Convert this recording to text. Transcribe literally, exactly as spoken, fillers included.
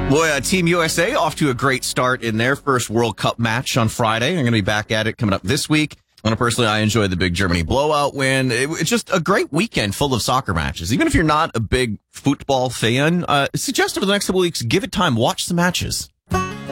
Boy, uh, Team U S A off to a great start in their first World Cup match on Friday. I'm going to be back at it coming up this week. And personally, I enjoyed the big Germany blowout win. It, it's just a great weekend full of soccer matches. Even if you're not a big football fan, uh, suggest over the next couple weeks, give it time. Watch the matches.